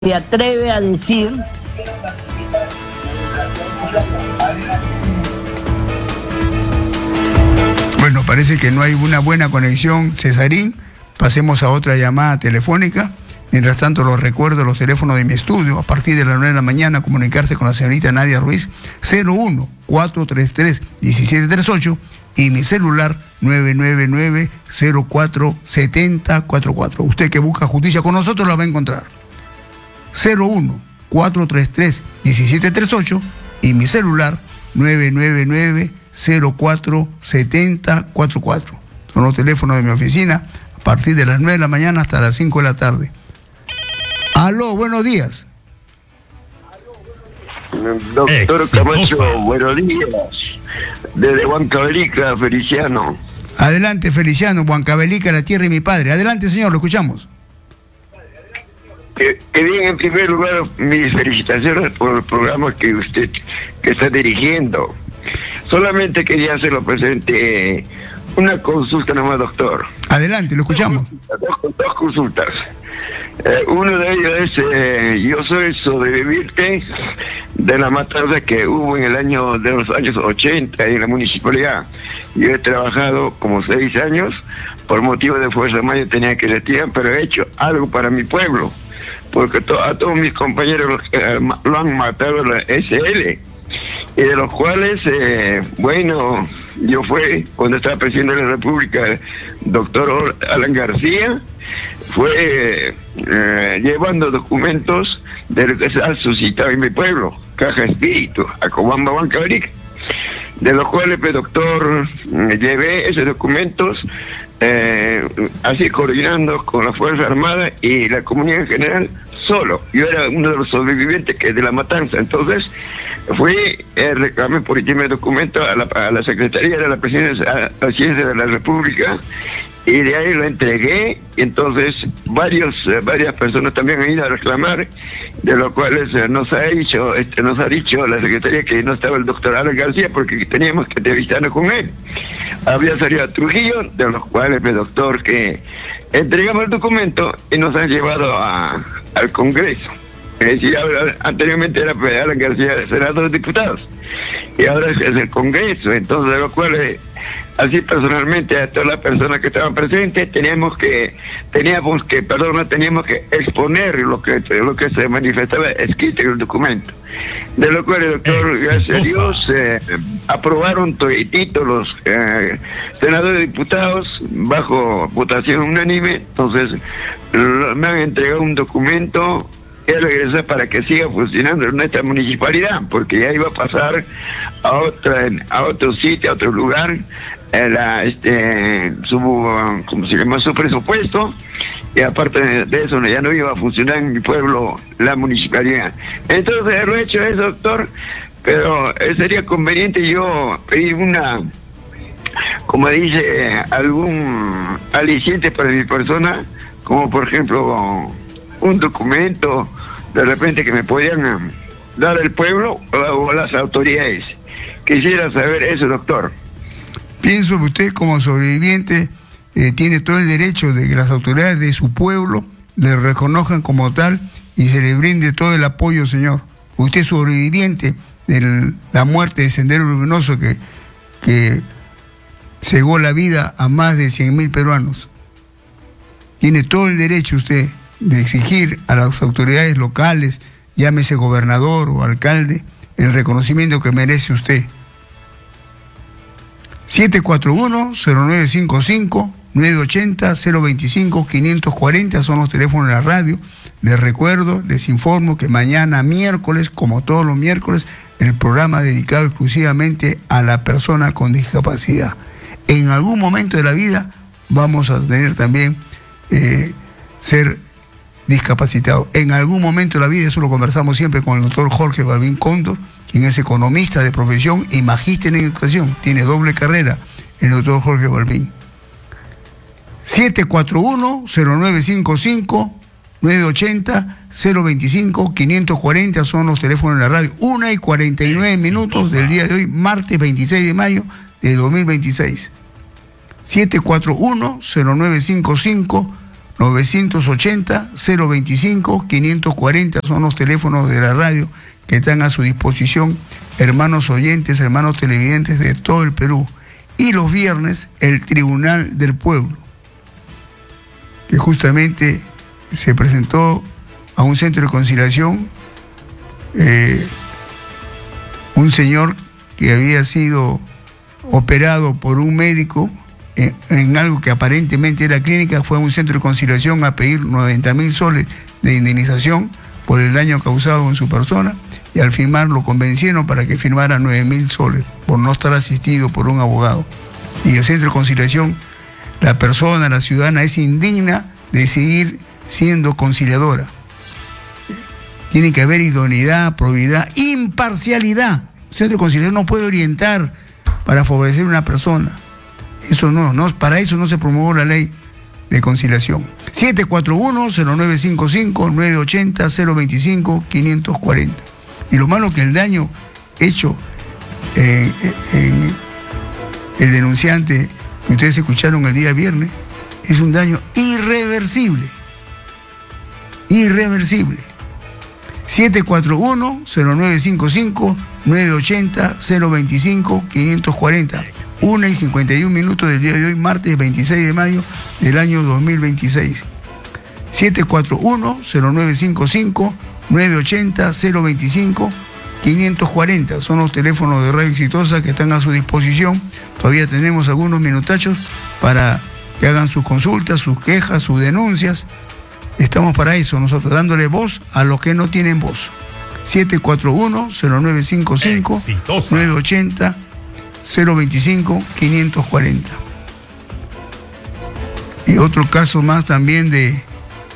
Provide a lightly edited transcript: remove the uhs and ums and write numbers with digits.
se atreve a decir Bueno, parece que no hay una buena conexión, Cesarín. Pasemos a otra llamada telefónica. Mientras tanto, los recuerdo los teléfonos de mi estudio. A partir de las 9 de la mañana, comunicarse con la señorita Nadia Ruiz, 01-433-1738, y mi celular, 999-04-7044. Usted que busca justicia con nosotros la va a encontrar. 01-433-1738, y mi celular, 999-04-7044. Son los teléfonos de mi oficina, a partir de las 9 de la mañana hasta las 5 de la tarde. Aló, buenos días. Doctor Camacho, buenos días. Desde Huancavelica, Feliciano. Adelante, Feliciano, Huancavelica, la tierra de mi padre. Adelante, señor, lo escuchamos. Que bien, en primer lugar, mis felicitaciones por el programa que usted está dirigiendo. Solamente quería hacerlo presente una consulta nomás, doctor. Adelante, lo escuchamos. Dos consultas. Uno de ellos es, yo soy sobreviviente de la matanza que hubo en los años 80 en la municipalidad. Yo he trabajado como 6 años, por motivo de fuerza mayor tenía que retirar, pero he hecho algo para mi pueblo, porque a todos mis compañeros lo han matado la SL, y de los cuales, bueno, yo fui, cuando estaba presidente de la República, doctor Alan García, fue llevando documentos de lo que se ha suscitado en mi pueblo, Caja Espíritu, Acobamba, Huancavelica, de los cuales, pues, doctor, llevé esos documentos, así coordinando con la Fuerza Armada y la comunidad en general, solo. Yo era uno de los sobrevivientes de la matanza. Entonces fui, reclamé por el documento a la Secretaría de la Presidencia de la República, y de ahí lo entregué. Y entonces varias personas también han ido a reclamar, de lo cuales nos ha dicho la Secretaría que no estaba el doctor Alan García, porque teníamos que entrevistarnos con él. Había salido a Trujillo, de los cuales, el doctor, que entregamos el documento y nos han llevado al Congreso. Es decir, anteriormente era Alan García, senador de diputados, y ahora es el Congreso. Entonces, de lo cual, así personalmente, a todas las personas que estaban presentes, teníamos que exponer lo que se manifestaba escrito en el documento. De lo cual, el doctor, gracias a Dios, aprobaron toditito los senadores y diputados bajo votación unánime. Entonces me han entregado un documento que regresa para que siga funcionando en nuestra municipalidad, porque ya iba a pasar a otro sitio, a otro lugar, su presupuesto, y aparte de eso ya no iba a funcionar en mi pueblo la municipalidad. Entonces lo he hecho eso, doctor, pero sería conveniente yo pedir como dice, algún aliciente para mi persona, como por ejemplo un documento de repente que me podían dar el pueblo o las autoridades. Quisiera saber eso, doctor. Pienso que usted, como sobreviviente, tiene todo el derecho de que las autoridades de su pueblo le reconozcan como tal y se le brinde todo el apoyo, señor. Usted es sobreviviente de la muerte de Sendero Luminoso que cegó la vida a más de 100.000 peruanos. Tiene todo el derecho usted de exigir a las autoridades locales, llámese gobernador o alcalde, el reconocimiento que merece usted. 741-0955, 980-025-540 son los teléfonos de la radio. Les recuerdo, les informo que mañana miércoles, como todos los miércoles, el programa dedicado exclusivamente a la persona con discapacidad. En algún momento de la vida vamos a tener también ser discapacitado. En algún momento de la vida, eso lo conversamos siempre con el doctor Jorge Balbín Cóndor, quien es economista de profesión y magíster en educación, tiene doble carrera, el doctor Jorge Balbín. 741-0955, 980-025-540 son los teléfonos de la radio. 1:49 del día de hoy, martes 26 de mayo de 2026. 741-0955, 980-025-540 son los teléfonos de la radio que están a su disposición, hermanos oyentes, hermanos televidentes de todo el Perú. Y los viernes, el Tribunal del Pueblo, que justamente se presentó a un centro de conciliación un señor que había sido operado por un médico en algo que aparentemente era clínica, fue a un centro de conciliación a pedir 90.000 soles de indemnización por el daño causado en su persona, y al firmar lo convencieron para que firmara 9.000 soles por no estar asistido por un abogado. Y el centro de conciliación, la persona, la ciudadana, es indigna de seguir siendo conciliadora. Tiene que haber idoneidad, probidad, imparcialidad. El centro de conciliación no puede orientar para favorecer a una persona. Eso no, para eso no se promulgó la ley de conciliación. 741-0955-980-025-540. Y lo malo que el daño hecho en el denunciante que ustedes escucharon el día viernes es un daño irreversible. Irreversible. 741-0955-980-025-540. 1:51 del día de hoy, martes 26 de mayo del año 2026. 741-0955-980-025-540. Son los teléfonos de Radio Exitosa que están a su disposición. Todavía tenemos algunos minutachos para que hagan sus consultas, sus quejas, sus denuncias. Estamos para eso nosotros, dándole voz a los que no tienen voz. 741-0955-980-025-540. Y otro caso más también de